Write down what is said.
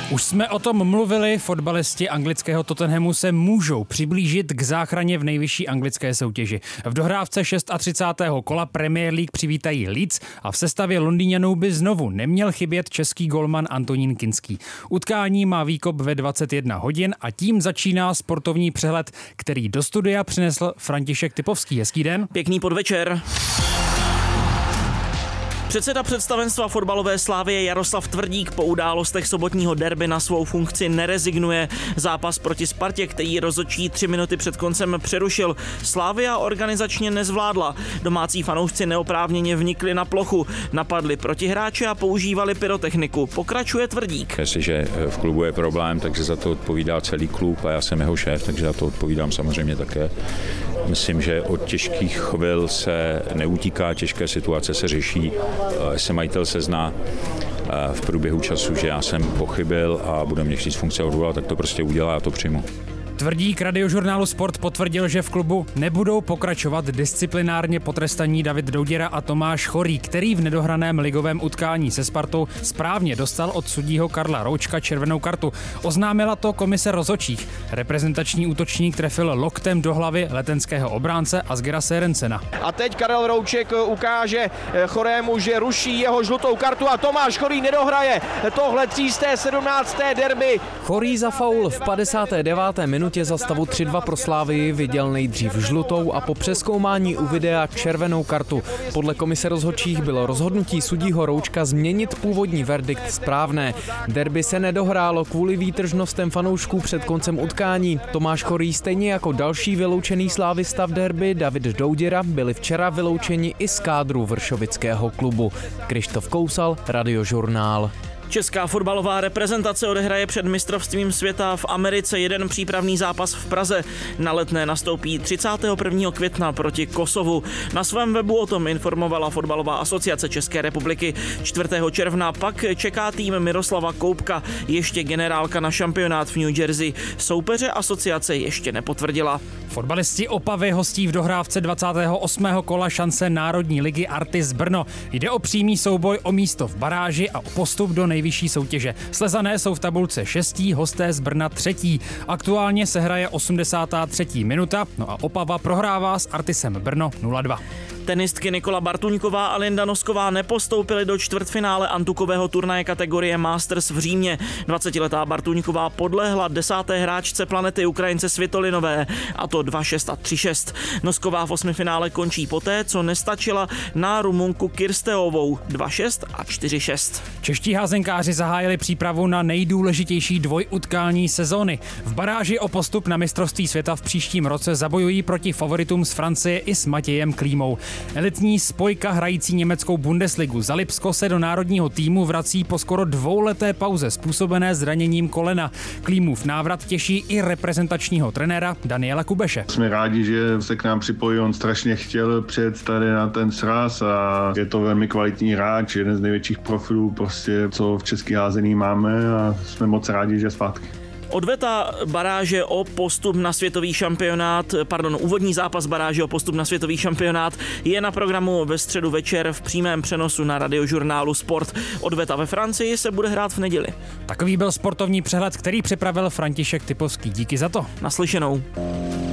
Už jsme o tom mluvili, fotbalisti anglického Tottenhamu se můžou přiblížit k záchraně v nejvyšší anglické soutěži. V dohrávce 36. kola Premier League přivítají Leeds a v sestavě Londýňanů by znovu neměl chybět český golman Antonín Kinský. Utkání má výkop ve 21 hodin a tím začíná sportovní přehled, který do studia přinesl František Typovský. Hezký den. Pěkný podvečer. Předseda představenstva fotbalové Slavie Jaroslav Tvrdík po událostech sobotního derby na svou funkci nerezignuje. Zápas proti Spartě, který rozhodčí 3 minuty před koncem přerušil, Slavia organizačně nezvládla. Domácí fanoušci neoprávněně vnikli na plochu, napadli protihráče a používali pyrotechniku. Pokračuje Tvrdík. Jestliže v klubu je problém, takže za to odpovídá celý klub a já jsem jeho šéf, takže za to odpovídám samozřejmě také. Myslím, že od těžkých chvil se neutíká, těžké situace se řeší. Se majitel sezná v průběhu času, že já jsem pochybil a bude mě chtít z funkce odvolat, tak to prostě udělá a to přijmu. Tvrdík Radiožurnálu Sport potvrdil, že v klubu nebudou pokračovat disciplinárně potrestaní David Douděra a Tomáš Chorý, který v nedohraném ligovém utkání se Spartou správně dostal od sudího Karla Roučka červenou kartu. Oznámila to komise rozhodčích. Reprezentační útočník trefil loktem do hlavy letenského obránce Asgera Sérensena. A teď Karel Rouček ukáže Chorému, že ruší jeho žlutou kartu a Tomáš Chorý nedohraje tohle 317. derby. Chorý za faul v 59. minutě za stavu 3-2 pro Slavii viděl nejdřív žlutou a po přezkoumání u videa červenou kartu. Podle komise rozhodčích bylo rozhodnutí sudího Roučka změnit původní verdikt správné. Derby se nedohrálo kvůli výtržnostem fanoušků před koncem utkání. Tomáš Chorý stejně jako další vyloučený slávista v derby David Douděra byli včera vyloučeni i z kádru vršovického klubu. Krištof Kousal, Radiožurnál. Česká fotbalová reprezentace odehraje před mistrovstvím světa v Americe jeden přípravný zápas v Praze. Na Letné nastoupí 31. května proti Kosovu. Na svém webu o tom informovala Fotbalová asociace České republiky. 4. června pak čeká tým Miroslava Koubka, ještě generálka na šampionát v New Jersey. Soupeře asociace ještě nepotvrdila. Fotbalisti Opavy hostí v dohrávce 28. kola šance Národní ligy Artis Brno. Jde o přímý souboj o místo v baráži a o postup do nejvyšší soutěže. Slezané jsou v tabulce 6., hosté z Brna 3. Aktuálně se hraje 83. minuta, no a Opava prohrává s Artisem Brno 0-2. Tenistky Nikola Bartuňková a Linda Nosková nepostoupily do čtvrtfinále antukového turnaje kategorie Masters v Římě. 20letá Bartuňková podlehla 10. hráčce planety Ukrajince Svitolinové, a to 2-6 a 3-6. Nosková v 8. finále končí poté, co nestačila na Rumunku Kirsteovou 2-6 a 4-6. Čeští házenkáři zahájili přípravu na nejdůležitější dvojutkání sezóny. V baráži o postup na mistrovství světa v příštím roce zabojují proti favoritům z Francie i s Matějem Klímou. Elitní spojka hrající německou Bundesligu za Lipsko se do národního týmu vrací po skoro 2leté pauze způsobené zraněním kolena. Klímův návrat těší i reprezentačního trenéra Daniela Kubeše. Jsme rádi, že se k nám připojí, on strašně chtěl přijet tady na ten sraz a je to velmi kvalitní hráč, jeden z největších profilů, prostě, co v český házený máme, a jsme moc rádi, že je zpátky. Odveta baráže o postup na světový šampionát, úvodní zápas baráže o postup na světový šampionát je na programu ve středu večer v přímém přenosu na Radiožurnálu Sport. Odveta ve Francii se bude hrát v neděli. Takový byl sportovní přehled, který připravil František Typovský. Díky za to. Naslyšenou.